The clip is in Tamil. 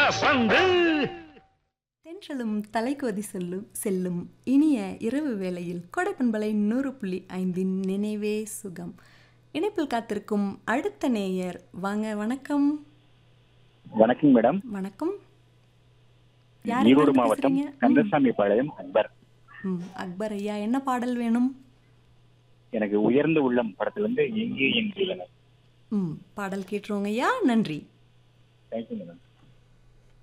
பந்து தென்றலும் தலைக்கோதி செல்லும் இனிய இரவு வேளையில் கொடைப்பண்பலை 100.5 நினைவே சுகம். இணைப்பில் காத்திருக்கும் அடுத்த நேயர் வாங்க. வணக்கம். வணக்கம் மேடம். வணக்கம். ஈரோடு மாவட்டம் கந்தசாமி பாளையம் அக்பர். அக்பர் ஐயா, என்ன பாடல் வேணும்? எனக்கு உயர்ந்த உள்ளம் படத்துல இருந்து எங்கே என் பாடல் கேட்டுருவோங்க ஐயா. நன்றி. Thank you madam.